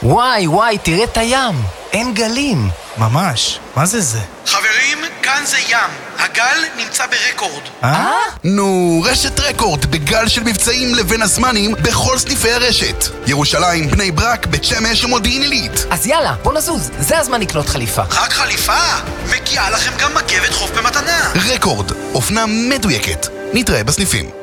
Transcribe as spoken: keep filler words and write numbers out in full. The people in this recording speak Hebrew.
וואי וואי, תראה את הים, אין גלים. ממש, מה זה זה? חברים, כאן זה ים. הגל נמצא ברקורד. אה? נו, רשת רקורד בגל של מבצעים לבין הזמנים בכל סניפי הרשת. ירושלים, בני ברק, בית שמש ומודיעין עילית. אז יאללה, בוא נזוז, זה הזמן לקנות חליפה. רק חליפה? מגיעה לכם גם מגבת חוף במתנה. רקורד, אופנה מדויקת. נתראה בסניפים.